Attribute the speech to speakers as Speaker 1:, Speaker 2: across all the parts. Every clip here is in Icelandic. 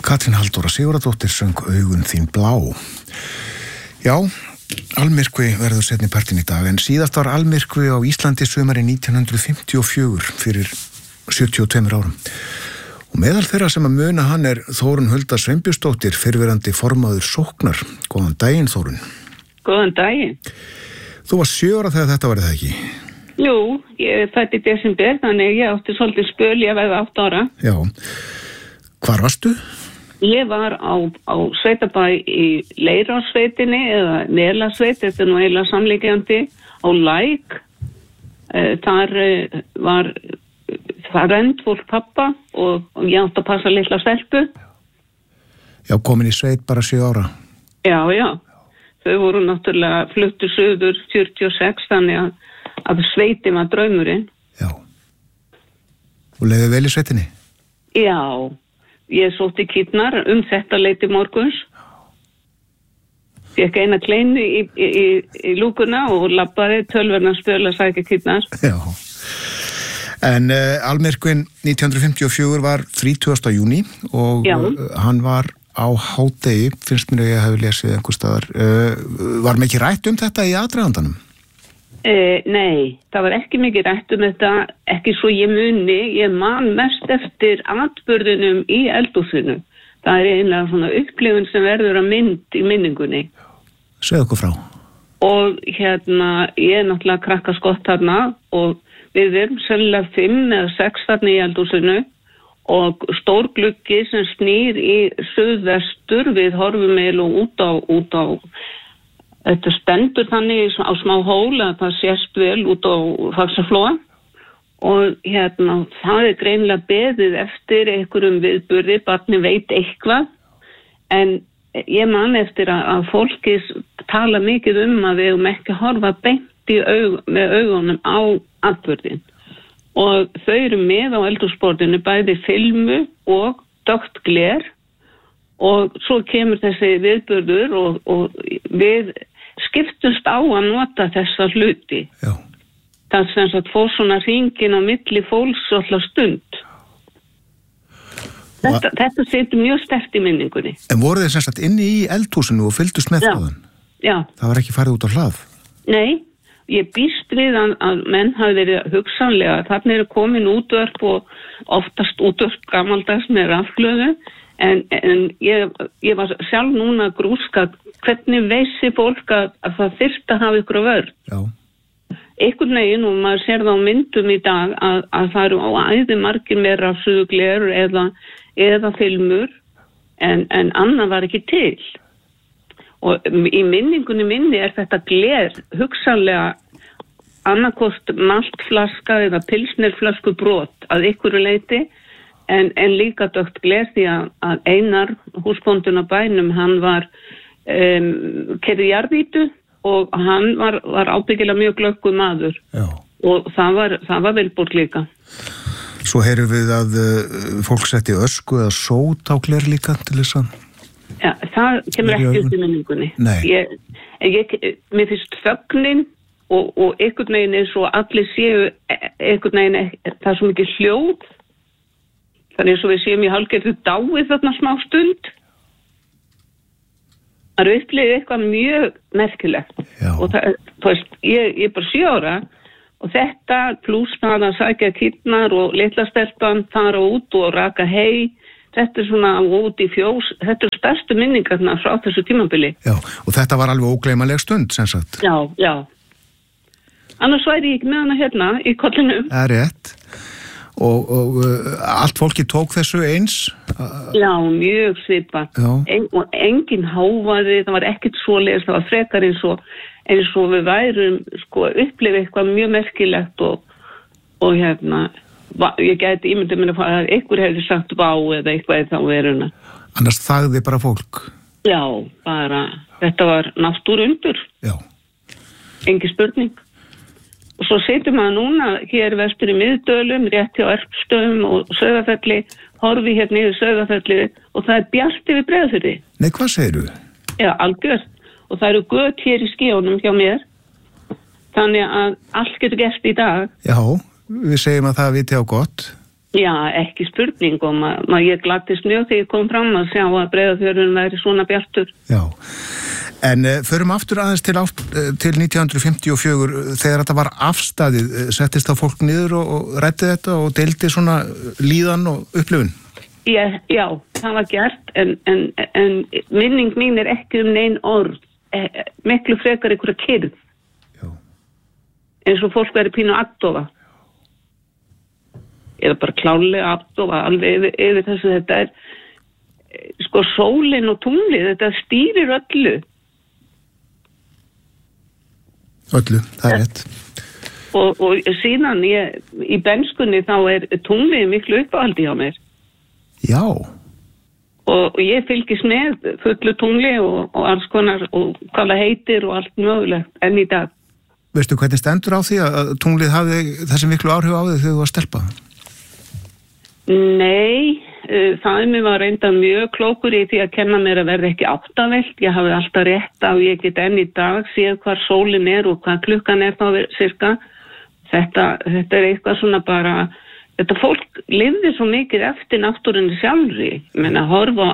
Speaker 1: Katrín Halldóra Sigurðardóttir söng Augun þín blá. Já, almyrkvi verður seinni partinn í dag, en síðast var almyrkvi á Íslandi sumarið 1954 fyrir 72 árum. Og meðal þeirra sem að muna hann er Þórunn Hulda Sveinbjörnsdóttir, fyrrverandi formaður Sóknar. Góðan daginn, Þórunn.
Speaker 2: Góðan daginn.
Speaker 1: Þú var 7 ára þegar þetta var það ekki?
Speaker 2: Jú, ég fætti í desember, þannig ég átti svolítið spöl, ég verði 8 ára.
Speaker 1: Já. Hvar varstu?
Speaker 2: Ég var á sveitabæ í Leirársveitinni eða Melasveit, þetta er nú eiginlega samlíkjandi, á Læk. Þar var rendfólk pappa og ég átti að passa litla stelpu.
Speaker 1: Já, komin í sveit bara 7 ára.
Speaker 2: Já. Þau voru náttúrulega fluttu suður 46, þannig að sveitin var draumurinn.
Speaker 1: Já. Og leiði vel í sveitinni?
Speaker 2: Já. Ég sótti kýrnar þetta leyti morguns. Fékk eina kleinu í lúkuna og labbaði tölverna spöl að sækja kýrnar.
Speaker 1: Já. En almyrkvinn 1954 var 30. júní og hann var á hádegi, finnst mér að ég hef lesið einhver staðar. Var mikið rætt þetta í aðdragandanum?
Speaker 2: Nei, það var ekki mikið rætt þetta, ekki svo ég muni. Ég man mest eftir atburðunum í eldhúsinu. Það er einlega svona upplifun sem verður að mynd í minningunni.
Speaker 1: Segðu okkur frá.
Speaker 2: Og ég er náttúrulega krakkaskott þarna og við erum sennilega 5 eða 6 þarna í eldhúsinu og stór gluggi sem snýr í suðvestur. Við horfum eiginlega út á þetta stendur þannig á smá hól að það sést vel út á Faxaflóa og það er greinilega beðið eftir einhverjum viðburði, barni veit eitthvað, en ég man eftir að fólki tala mikið að við höfum ekki horfa beint með augunum á atburðin. Og þau eru með á eldhúsborðinu bæði filmu og dökkt gler og svo kemur þessi viðburður og við skiptumst á að nota þessa hluti.
Speaker 1: Já.
Speaker 2: Það sem sagt fór svona hringin á milli fólks alltaf stund. Þetta situr mjög sterkt í minningunni.
Speaker 1: En voru þið sem sagt inni í eldhúsinu og fylgdust með þaðan?
Speaker 2: Já.
Speaker 1: Það var ekki farið út á hlað?
Speaker 2: Nei, ég býst við að menn hafi verið hugsanlega. Þarna eru komin útvörp og oftast útvörp gamaldags með rafglöðu, en ég var sjálf núna að grúska hvernig veisi fólk að það þyrfti að hafa ykkur vörn.
Speaker 1: Já.
Speaker 2: Einhvern veginn, og maður sér það á myndum í dag, að það eru á æði margir með rafsuðugler eða filmur, en annað var ekki til. Og í minningunni minni er þetta gler hugsanlega annarkost maltflaska eða pilsnerflasku brot að ykkur leyti, en líka dökkt gler því að Einar, húsbóndinn á bænum, hann var keyrði jarðýtu og hann var ábyggilega mjög glöggur maður. Já. Og það var velbúrt líka.
Speaker 1: Svo heyrum við að fólk setti ösku eða sót á gler líka til þess að...
Speaker 2: Já, það kemur ekki upp í minningunni.
Speaker 1: Nei.
Speaker 2: Mér finnst þögnin og einhvern veginn er svo allir séu einhvern veginn, það er svo mikið hljóð. Þannig svo við séum í hálfgerðu dáið þarna smá stund. Það eru upplifið eitthvað mjög merkilegt.
Speaker 1: Já. Og
Speaker 2: ég er bara 7 ára og þetta pluss það að sækja kýrnar og litla stelpan fara út og raka hei. Þetta er svona út í fjós. Þetta er stærstu minningarna frá þessu tímabili.
Speaker 1: Já, og þetta var alveg ógleymanleg stund, sem sagt.
Speaker 2: Já. Annars væri ég ekki með hana í kollinum.
Speaker 1: Það er rétt. Og allt fólki tók þessu eins?
Speaker 2: Já, mjög svipað. Og engin hávaði, það var ekkert svoleiðis, það var frekar eins og við værum upplifið eitthvað mjög merkilegt og ég gæti ímyndið mér að einhver hefði sagt vá eða eitthvað í þá veruna.
Speaker 1: Annars þagði bara fólk?
Speaker 2: Já, bara, þetta var náttúrundur.
Speaker 1: Já.
Speaker 2: Engin spurning. Og svo setjum maður núna hér vestur í Miðdölum, rétt hjá Erpstöðum og Sauðafelli, horfi niður Sauðafelli og það er bjart yfir Breiðafirði.
Speaker 1: Nei, hvað segirðu?
Speaker 2: Já, algjört. Og það eru göt hér í skíunum hjá mér. Þannig að allt getur gerst í dag.
Speaker 1: Já, við segjum að það viti á gott.
Speaker 2: Já, ekki spurning og ég gladdist mjög þegar ég kom fram að sjá að Breiðafjörðurinn væri svona bjartur.
Speaker 1: Já, en förum aftur aðeins til 1954 þegar þetta var afstæðið, settist það fólk niður og rætti þetta og deildi svona líðan og upplifun?
Speaker 2: Já, það var gert en minning mín ekki nein orð, miklu frekar einhverja kyrrð.
Speaker 1: Já. Eins
Speaker 2: og fólk verið pínu agndofa. Eða bara klálega agndofa alveg yfir þessu þetta sko sólin og tunglið, þetta stýrir öllu.
Speaker 1: Öllu, það rétt.
Speaker 2: Og síðan í benskunni þá tunglið miklu uppáhaldi hjá mér.
Speaker 1: Já.
Speaker 2: Og ég fylgist með fullu tungli og alls konar og hvað það heitir og allt mögulegt enn í dag.
Speaker 1: Veistu hvernig stendur á því að tunglið hafi þessi miklu áhrif á því þegar þú var stelpa?
Speaker 2: Nei, það mér var reynda mjög klókur í því að kenna mér að verða ekki áttavelt. Ég hafi alltaf rétt og ég get enn í dag séð hvar sólin og hvað klukkan þá cirka. Þetta eitthvað svona bara, þetta fólk lifði svo mikið eftir náttúrunni sjálfri. Ég meina, horfa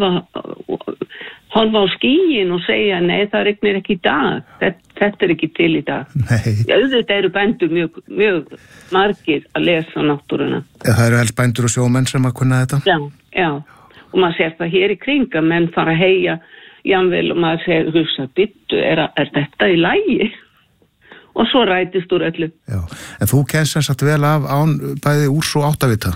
Speaker 2: á skýin og segja, nei, það rignir ekki í dag. Þetta ekki til í dag.
Speaker 1: Nei.
Speaker 2: Auðvitað eru bændur mjög margir að lesa náttúruna.
Speaker 1: Það eru helst bændur og sjómenn sem að kunna þetta?
Speaker 2: Já. Og maður sér það hér í kring að menn fara að heyja jafnvel og maður segir, hugsa, byttu, er þetta í lagi? Og svo rætist úr öllu. Já,
Speaker 1: en þú kennst sem sagt vel af án bæði úrs og áttavita?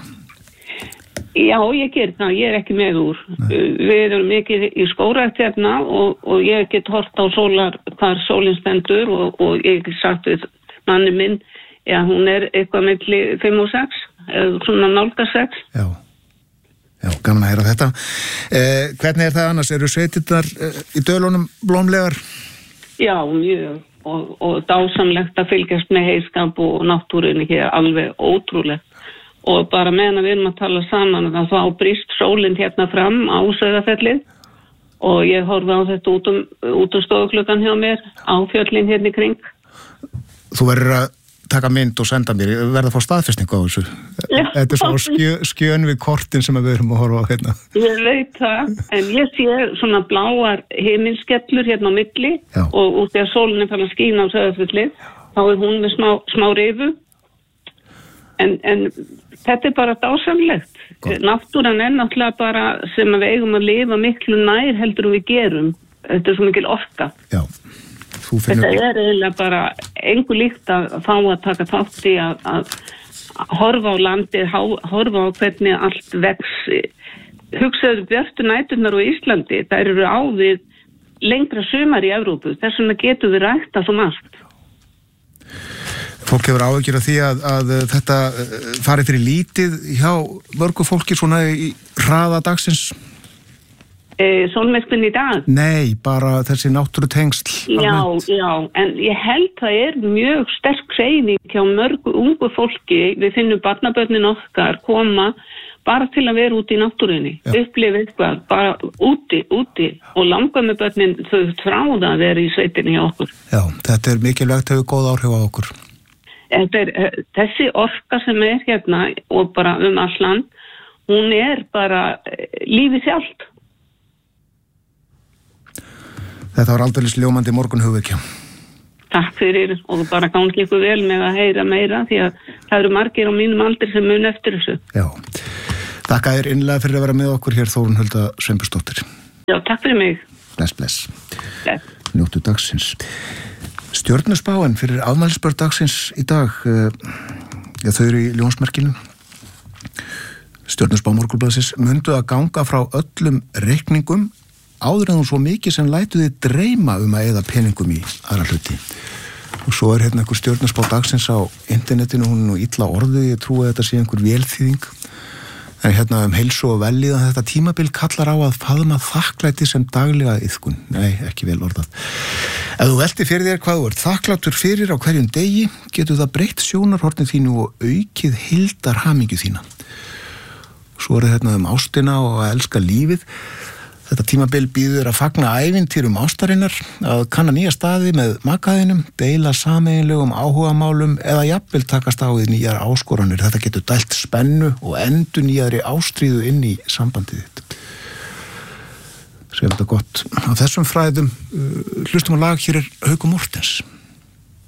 Speaker 2: Já, ég ger það, ég ekki með úr. Við erum mikið í skógrækt hérna og ég get hort á hvar sólin stendur og ég get sagt við manni minn, já, hún eitthvað milli 5 og 6, eða svona nálgast 6.
Speaker 1: Já, gaman að heyra þetta. Hvernig það annars? Eru sveitirnar í dölunum blómlegar?
Speaker 2: Já, mjög. Og dásamlegt að fylgjast með heiskap og náttúrunni hér, alveg ótrúlegt. Og bara meðan við erum að tala saman þá brýst sólinn hérna fram á Sauðafellið og ég horfi á þetta út stofuklukkan hjá mér á fjöllin hérna í kring.
Speaker 1: Þú verður að taka mynd og senda mér, verður að fá staðfestingu á þessu. Já. Þetta svo skjön við kortin sem við erum að horfa á hérna.
Speaker 2: Ég veit það, en ég sé svona bláar himinskellur hérna á milli. Já. Og út þegar sólinn fann að skína á Sauðafellið, þá hún með smá rifu. En þetta bara dásamlegt. Náttúran náttúrulega bara sem við eigum að lifa miklu nær heldur við gerum. Þetta svo mikil orka.
Speaker 1: Já.
Speaker 2: Þetta eiginlega bara engu líkt að fá að taka þátt í að horfa á landið, horfa á hvernig allt vex. Hugsaðu björtu næturnar á Íslandi, þær eru á við lengra sumar í Evrópu. Þess vegna getum við ræktað svo margt.
Speaker 1: Fólk hefur áhyggjur af því að þetta fari fyrir lítið hjá mörgu fólki svona í hraða dagsins?
Speaker 2: Sólmyrkvinn í dag?
Speaker 1: Nei, bara þessi náttúrutengsl.
Speaker 2: Já, en ég held það mjög sterk hreyfing hjá mörgu ungu fólki. Við finnum barnabörnin okkar koma bara til að vera út í náttúrunni. Upplifa eitthvað, bara úti og langamubörnin þau þráða að vera í sveitinni hjá okkur. Já,
Speaker 1: þetta mikilvægt, hefur góð áhrif á okkur.
Speaker 2: Þessi orka sem hérna og bara all land, hún bara lífið sjálft.
Speaker 1: Þetta var aldeilis ljómandi morgunhugvekja.
Speaker 2: Takk fyrir og bara gangi ykkur vel með að heyra meira því að það eru margir á mínum aldri sem mun eftir þessu.
Speaker 1: Já, þakka þér innlega fyrir að vera með okkur hér, Þórunn Hulda Sveinbjörnsdóttir.
Speaker 2: Já, takk fyrir mig.
Speaker 1: Bless. Njóttu dagsins. Stjörnuspáin fyrir afmælisbörn dagsins í dag, þau eru í ljónsmerkinu. Stjörnuspá Morgunblaðsins mundu að ganga frá öllum reikningum áður en þú svo mikið sem lætu þið dreyma að eyða peningum í aðra hluti. Og svo hérna einhver stjörnuspá dagsins á internetinu, hún er illa orðið, ég trúi að þetta sé einhver vélþýðing. En hérna heilsu og vellíðan þetta tímabil kallar á að faðma þakklæti sem daglega iðkun. Nei, ekki vel orðað. Ef þú velti fyrir þér hvað þú ert þakklátur fyrir á hverjum degi, getur það breytt sjónarhornið þínu og aukið hildarhamingju þína. Svo hérna ástina og að elska lífið. Þetta tímabil býður að fagna ævintýrum ástarinnar, að kanna nýja staði með makaðinum, deila sameiginlegum áhugamálum eða jafnvel takast á við nýjar áskoranir. Þetta getur dælt spennu og endur nýjari ástríðu inn í sambandið þitt. Sér þetta gott. Á þessum fræðum hlustum á lag, hér er Haukur Mortens.